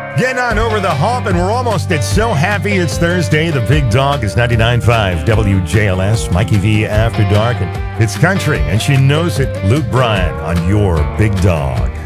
Getting on over the hump, and we're almost at So Happy It's Thursday. The Big Dog is 99.5 WJLS, Mikey V After Dark, and it's country, and she knows it. Luke Bryan on your Big Dog.